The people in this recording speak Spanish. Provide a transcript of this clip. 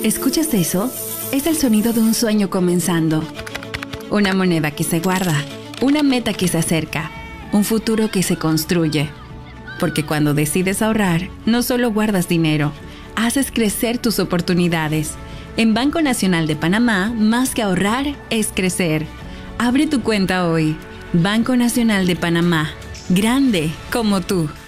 ¿Escuchas eso? Es el sonido de un sueño comenzando. Una moneda que se guarda, una meta que se acerca, un futuro que se construye. Porque cuando decides ahorrar, no solo guardas dinero, haces crecer tus oportunidades. En Banco Nacional de Panamá, más que ahorrar, es crecer. Abre tu cuenta hoy. Banco Nacional de Panamá. Grande como tú.